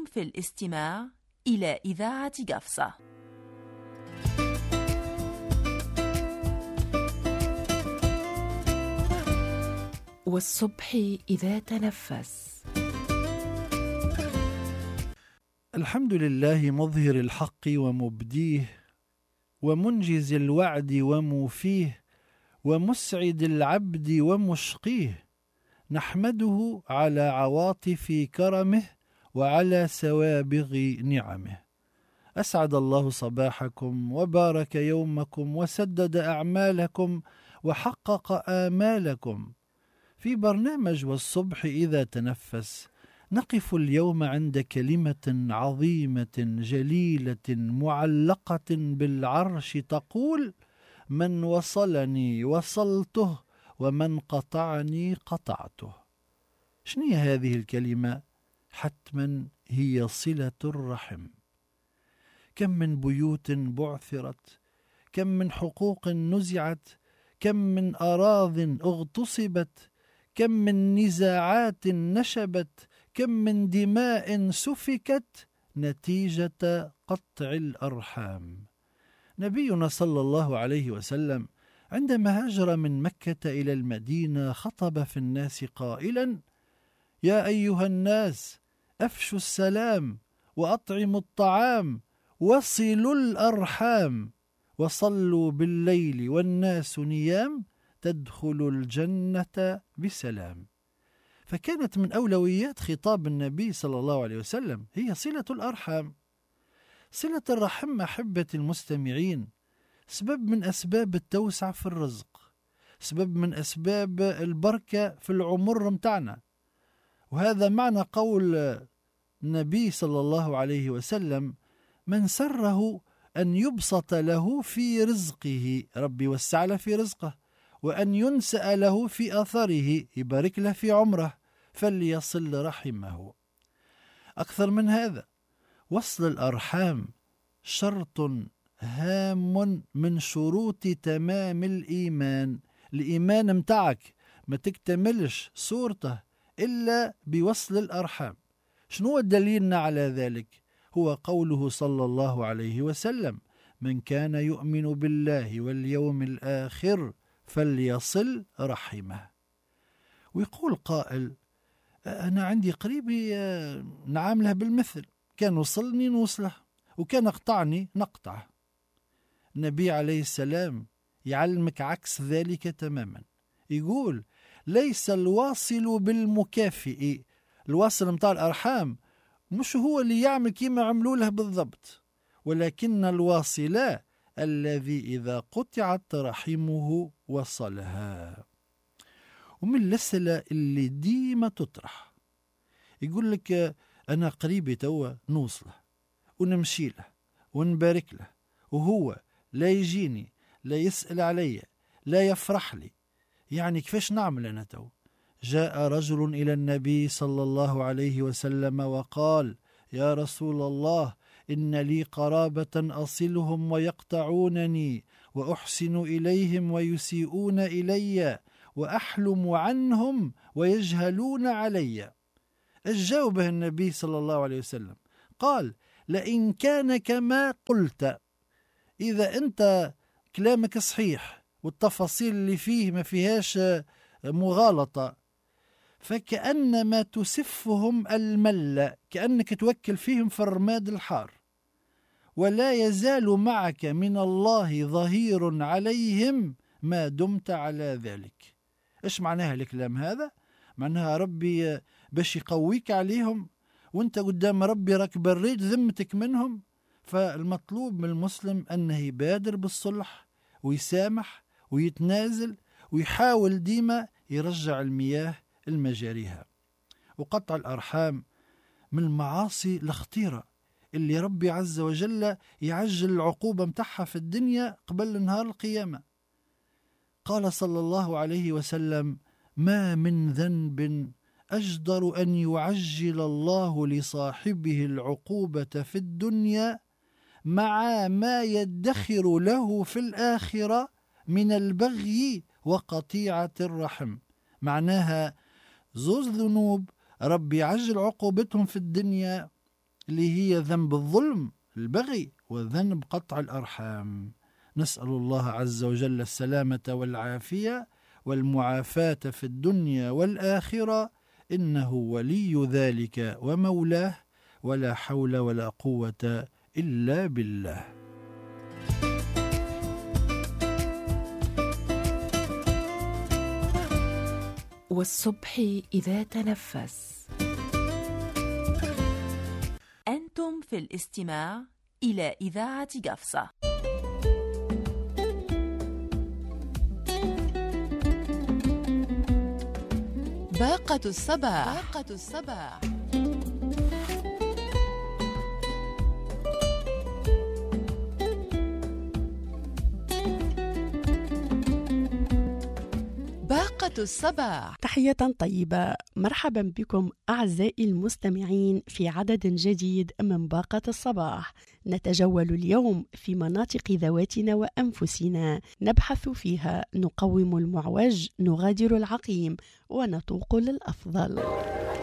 في الاستماع إلى إذاعة قفصة. والصبح إذا تنفس. الحمد لله مظهر الحق ومبديه، ومنجز الوعد وموفيه، ومسعد العبد ومشقيه. نحمده على عواطف كرمه وعلى سوابغ نعمه. أسعد الله صباحكم وبارك يومكم وسدد أعمالكم وحقق آمالكم. في برنامج والصبح إذا تنفس نقف اليوم عند كلمة عظيمة جليلة معلقة بالعرش تقول: من وصلني وصلته ومن قطعني قطعته. شنو هذه الكلمة؟ حتما هي صلة الرحم. كم من بيوت بعثرت، كم من حقوق نزعت، كم من أراض اغتصبت، كم من نزاعات نشبت، كم من دماء سفكت نتيجة قطع الأرحام. نبينا صلى الله عليه وسلم عندما هاجر من مكة إلى المدينة خطب في الناس قائلا: يا أيها الناس، أفشوا السلام وأطعموا الطعام وصلوا الأرحام وصلوا بالليل والناس نيام تدخلوا الجنة بسلام. فكانت من أولويات خطاب النبي صلى الله عليه وسلم هي صلة الأرحام. صلة الرحم أحبة المستمعين سبب من أسباب التوسع في الرزق، سبب من أسباب البركة في العمر متاعنا. وهذا معنى قول النبي صلى الله عليه وسلم: من سره أن يبسط له في رزقه، ربي وسع له في رزقه، وأن ينسأ له في أثره، يبارك له في عمره، فليصل رحمه. أكثر من هذا، وصل الأرحام شرط هام من شروط تمام الإيمان. الإيمان متاعك ما تكتملش صورته إلا بوصل الأرحام. شنو دليلنا على ذلك؟ هو قوله صلى الله عليه وسلم: من كان يؤمن بالله واليوم الآخر فليصل رحمه. ويقول قائل: أنا عندي قريبي نعامله بالمثل، كان وصلني نوصله، وكان اقطعني نقطعه. النبي عليه السلام يعلمك عكس ذلك تماما. يقول: ليس الواصل بالمكافئ. الواصل متاع الأرحام مش هو اللي يعمل كيما عملوا له بالضبط، ولكن الواصل الذي إذا قطعت رحمه وصلها. ومن الأسئلة اللي ديما تطرح، يقول لك: أنا قريبي توا نوصله ونمشي له ونبارك له، وهو لا يجيني، لا يسأل علي، لا يفرح لي، يعني كيفاش نعمل أنا توا؟ جاء رجل إلى النبي صلى الله عليه وسلم وقال: يا رسول الله، إن لي قرابة أصلهم ويقطعونني، وأحسن إليهم ويسيئون إلي، وأحلم عنهم ويجهلون علي. أجاوبه النبي صلى الله عليه وسلم قال: لئن كان كما قلت، إذا أنت كلامك صحيح والتفاصيل اللي فيه ما فيهاش مغالطة، فكأنما تسفهم المل، كأنك توكل فيهم في الرماد الحار، ولا يزال معك من الله ظهير عليهم ما دمت على ذلك. إيش معناها الكلام هذا؟ معناها ربي باش يقويك عليهم، وانت قدام ربي راك بريد ذمتك منهم. فالمطلوب من المسلم أنه يبادر بالصلح ويسامح ويتنازل ويحاول ديما يرجع المياه المجاريها. وقطع الأرحام من المعاصي الخطيرة اللي ربي عز وجل يعجل العقوبة متاعها في الدنيا قبل نهار القيامة. قال صلى الله عليه وسلم: ما من ذنب أجدر أن يعجل الله لصاحبه العقوبة في الدنيا مع ما يدخر له في الآخرة من البغي وقطيعة الرحم. معناها زوز ذنوب ربي يعجل عقوبتهم في الدنيا اللي هي ذنب الظلم البغي وذنب قطع الأرحام. نسأل الله عز وجل السلامة والعافية والمعافاة في الدنيا والآخرة، إنه ولي ذلك ومولاه، ولا حول ولا قوة إلا بالله. والصبح إذا تنفس. أنتم في الاستماع إلى إذاعة قفصة. باقة الصباح. باقة الصباح. باقة الصباح. تحية طيبة، مرحبا بكم أعزائي المستمعين في عدد جديد من باقة الصباح. نتجول اليوم في مناطق ذواتنا وأنفسنا، نبحث فيها، نقوم المعوج، نغادر العقيم، ونتوق للأفضل.